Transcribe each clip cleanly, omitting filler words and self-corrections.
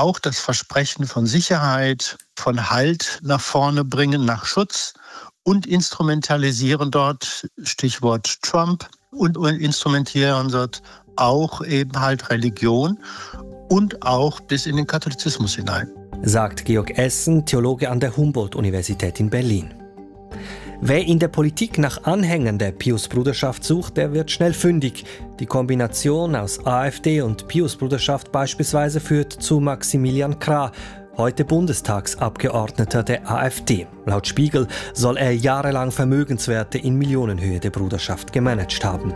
auch das Versprechen von Sicherheit, von Halt nach vorne bringen, nach Schutz und instrumentalisieren dort, Stichwort Trump, und instrumentieren dort auch eben halt Religion und auch bis in den Katholizismus hinein. Sagt Georg Essen, Theologe an der Humboldt-Universität in Berlin. Wer in der Politik nach Anhängern der Pius-Bruderschaft sucht, der wird schnell fündig. Die Kombination aus AfD und Pius-Bruderschaft beispielsweise führt zu Maximilian Krah, heute Bundestagsabgeordneter der AfD. Laut Spiegel soll er jahrelang Vermögenswerte in Millionenhöhe der Bruderschaft gemanagt haben.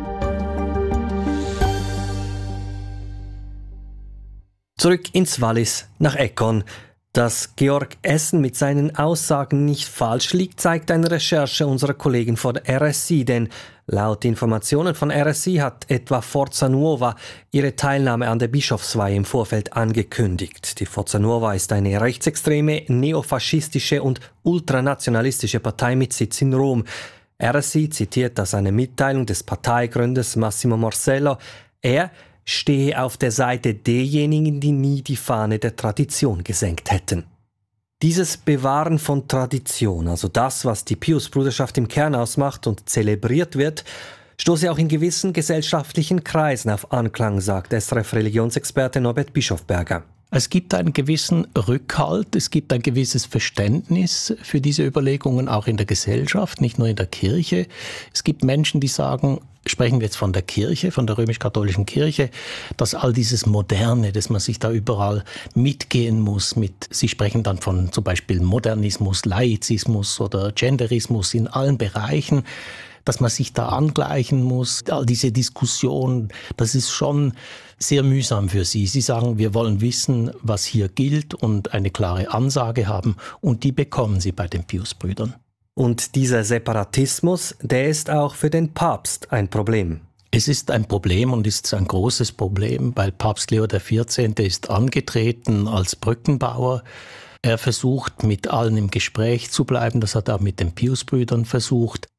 Zurück ins Wallis nach Ekkon. Dass Georg Essen mit seinen Aussagen nicht falsch liegt, zeigt eine Recherche unserer Kollegen von der RSI, denn laut Informationen von RSI hat etwa Forza Nuova ihre Teilnahme an der Bischofsweihe im Vorfeld angekündigt. Die Forza Nuova ist eine rechtsextreme, neofaschistische und ultranationalistische Partei mit Sitz in Rom. RSI zitiert aus einer Mitteilung des Parteigründers Massimo Morsello. Er stehe auf der Seite derjenigen, die nie die Fahne der Tradition gesenkt hätten. Dieses Bewahren von Tradition, also das, was die Pius-Bruderschaft im Kern ausmacht und zelebriert wird, stoße auch in gewissen gesellschaftlichen Kreisen auf Anklang, sagt SRF-Religionsexperte Norbert Bischofberger. Es gibt einen gewissen Rückhalt, es gibt ein gewisses Verständnis für diese Überlegungen auch in der Gesellschaft, nicht nur in der Kirche. Es gibt Menschen, die sagen, sprechen wir jetzt von der Kirche, von der römisch-katholischen Kirche, dass all dieses Moderne, dass man sich da überall mitgehen muss, sie sprechen dann von zum Beispiel Modernismus, Laizismus oder Genderismus in allen Bereichen, dass man sich da angleichen muss. All diese Diskussion, das ist schon sehr mühsam für sie. Sie sagen, wir wollen wissen, was hier gilt und eine klare Ansage haben. Und die bekommen sie bei den Pius-Brüdern. Und dieser Separatismus, der ist auch für den Papst ein Problem. Es ist ein Problem und ist ein großes Problem, weil Papst Leo XIV. Ist angetreten als Brückenbauer. Er versucht, mit allen im Gespräch zu bleiben. Das hat er auch mit den Pius-Brüdern versucht.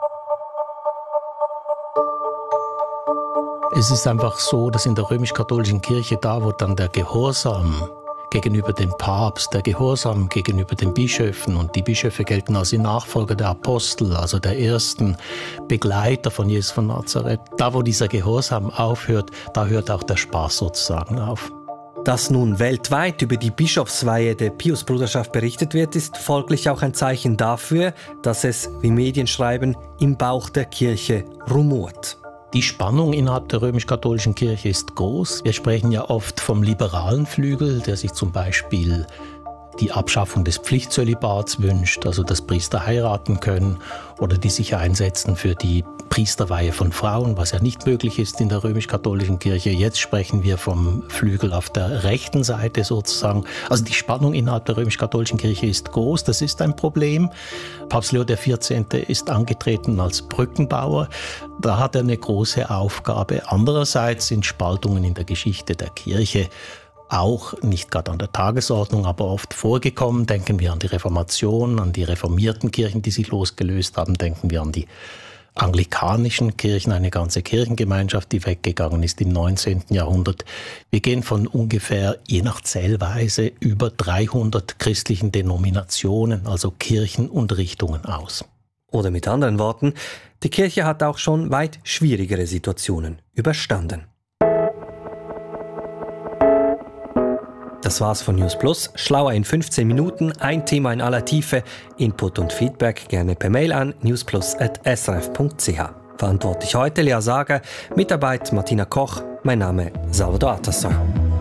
Es ist einfach so, dass in der römisch-katholischen Kirche, da wo dann der Gehorsam gegenüber dem Papst, der Gehorsam gegenüber den Bischöfen, und die Bischöfe gelten als die Nachfolger der Apostel, also der ersten Begleiter von Jesus von Nazareth. Da wo dieser Gehorsam aufhört, da hört auch der Spaß sozusagen auf. Dass nun weltweit über die Bischofsweihe der Pius-Bruderschaft berichtet wird, ist folglich auch ein Zeichen dafür, dass es, wie Medien schreiben, im Bauch der Kirche rumort. Die Spannung innerhalb der römisch-katholischen Kirche ist groß. Wir sprechen ja oft vom liberalen Flügel, der sich zum Beispiel die Abschaffung des Pflichtzölibats wünscht, also dass Priester heiraten können, oder die sich einsetzen für die Priesterweihe von Frauen, was ja nicht möglich ist in der römisch-katholischen Kirche. Jetzt sprechen wir vom Flügel auf der rechten Seite sozusagen. Also die Spannung innerhalb der römisch-katholischen Kirche ist groß, das ist ein Problem. Papst Leo XIV. Ist angetreten als Brückenbauer. Da hat er eine große Aufgabe. Andererseits sind Spaltungen in der Geschichte der Kirche auch nicht gerade an der Tagesordnung, aber oft vorgekommen. Denken wir an die Reformation, an die reformierten Kirchen, die sich losgelöst haben. Denken wir an die anglikanischen Kirchen, eine ganze Kirchengemeinschaft, die weggegangen ist im 19. Jahrhundert. Wir gehen von ungefähr, je nach Zählweise, über 300 christlichen Denominationen, also Kirchen und Richtungen aus. Oder mit anderen Worten, die Kirche hat auch schon weit schwierigere Situationen überstanden. Das war's von News Plus. Schlauer in 15 Minuten, ein Thema in aller Tiefe. Input und Feedback gerne per Mail an newsplus@srf.ch. Verantwortlich heute Lea Sager, Mitarbeit Martina Koch, mein Name Salvador Atasson.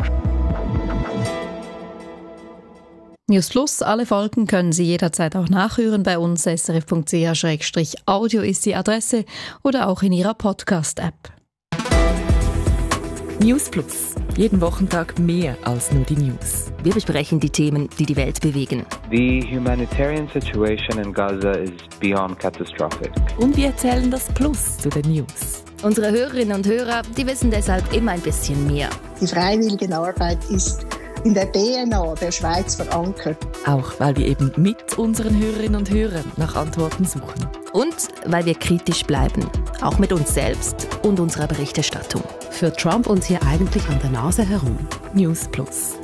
News Plus, alle Folgen können Sie jederzeit auch nachhören bei uns. srf.ch/audio ist die Adresse oder auch in Ihrer Podcast-App. News Plus. Jeden Wochentag mehr als nur die News. Wir besprechen die Themen, die die Welt bewegen. The humanitarian situation in Gaza is beyond catastrophic. Und wir erzählen das Plus zu den News. Unsere Hörerinnen und Hörer, die wissen deshalb immer ein bisschen mehr. Die Freiwilligenarbeit ist in der DNA der Schweiz verankert. Auch weil wir eben mit unseren Hörerinnen und Hörern nach Antworten suchen. Und weil wir kritisch bleiben, auch mit uns selbst und unserer Berichterstattung. Führt Trump uns hier eigentlich an der Nase herum? News Plus.